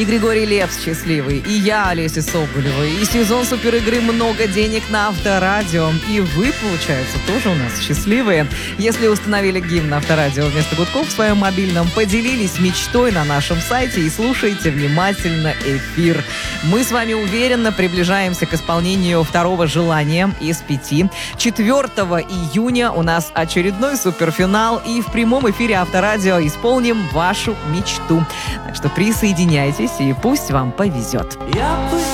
И Григорий Лепс счастливый, и я, Олеся Соболева, и сезон суперигры «Много денег» на Авторадио. И вы, получается, тоже у нас счастливые. Если установили гимн Авторадио вместо гудков в своем мобильном, поделились мечтой на нашем сайте и слушайте внимательно эфир. Мы с вами уверенно приближаемся к исполнению второго желания из 5. 4 июня у нас очередной суперфинал, и в прямом эфире Авторадио исполним вашу мечту. Так что присоединяйтесь, и пусть вам повезет.